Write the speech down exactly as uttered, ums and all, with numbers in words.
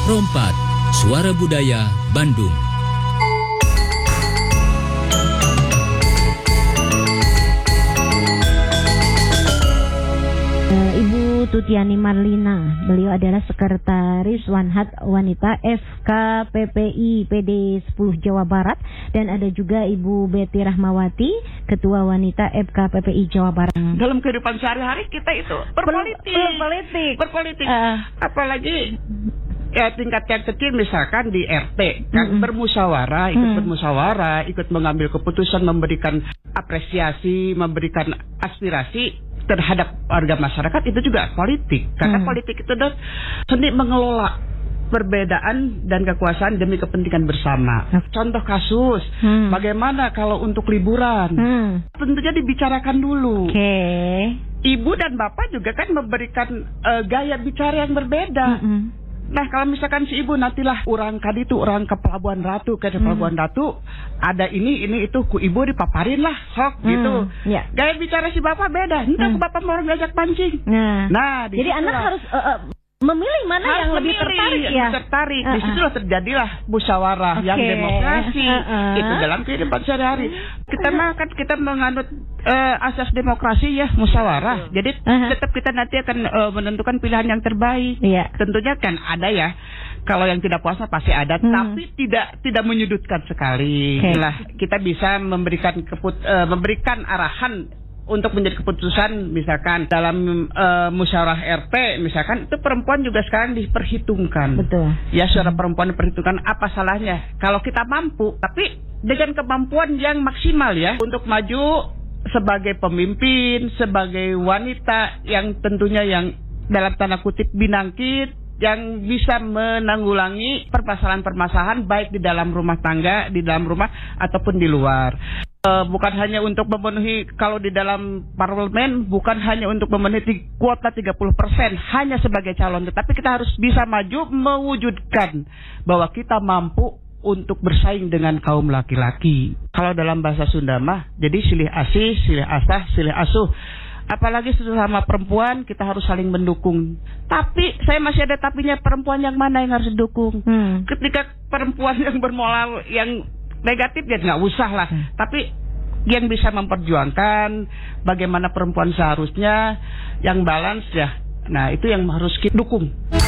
Rompat, Suara Budaya Bandung. Ibu Tutiani Marlina, beliau adalah Sekretaris Wanhat Wanita F K P P I P D sepuluh Jawa Barat, dan ada juga Ibu Betty Rahmawati, Ketua Wanita F K P P I Jawa Barat. Dalam kehidupan sehari-hari kita itu berpolitik, berpolitik, berpolitik. Uh, apalagi ya tingkat yang kecil, misalkan di R T kan, mm-hmm. bermusyawarah, ikut mm. bermusyawarah, ikut mengambil keputusan, memberikan apresiasi, memberikan aspirasi terhadap warga masyarakat, itu juga politik. Karena hmm. politik itu adalah seni mengelola perbedaan dan kekuasaan demi kepentingan bersama. Contoh kasus, hmm. bagaimana kalau untuk liburan? Hmm. Tentunya dibicarakan dulu. Okay. Ibu dan bapak juga kan memberikan uh, gaya bicara yang berbeda. Hmm. Nah, kalau misalkan si ibu nantilah orang kadi itu orang ke Pelabuhan Ratu, ke Pelabuhan hmm. Ratu, ada ini, ini, itu, ku ibu dipaparin lah, sok, hmm. gitu. Ya. Gaya bicara si bapak beda, entah hmm. ke bapak mau ngajak pancing. Nah, nah jadi anak harus uh, uh, memilih mana harus yang lebih memilih, tertarik ya. Tertarik. Uh, uh. Disitulah terjadilah musyawarah okay. yang demokrasi. Uh, uh. Itu dalam kehidupan sehari-hari. Kita mah kan kita menganut uh, asas demokrasi ya, musyawarah. Jadi uh -huh. tetap kita nanti akan uh, menentukan pilihan yang terbaik. Yeah. Tentunya kan ada ya. Kalau yang tidak puasa pasti ada, hmm. tapi tidak tidak menyudutkan sekali. Okay. Lah kita bisa memberikan keput, uh, memberikan arahan untuk menjadi keputusan, misalkan dalam uh, musyawarah R T, misalkan itu perempuan juga sekarang diperhitungkan. Betul. Ya, suara perempuan diperhitungkan, apa salahnya? Kalau kita mampu, tapi dengan kemampuan yang maksimal ya, untuk maju sebagai pemimpin, sebagai wanita yang tentunya yang dalam tanda kutip binangkit, yang bisa menanggulangi permasalahan-permasalahan baik di dalam rumah tangga, di dalam rumah ataupun di luar. Uh, bukan hanya untuk memenuhi, kalau di dalam parlemen bukan hanya untuk memenuhi kuota tiga puluh persen hanya sebagai calon, tetapi kita harus bisa maju mewujudkan bahwa kita mampu untuk bersaing dengan kaum laki-laki. Kalau dalam bahasa Sunda mah jadi silih asih, silih asah, silih asuh. Apalagi sesama perempuan kita harus saling mendukung. Tapi saya masih ada tapinya, perempuan yang mana yang harus didukung? Hmm. Ketika perempuan yang bermoral yang negatif ya nggak usah lah. Hmm. Tapi yang bisa memperjuangkan bagaimana perempuan seharusnya, yang balance ya. Nah itu yang harus kita dukung.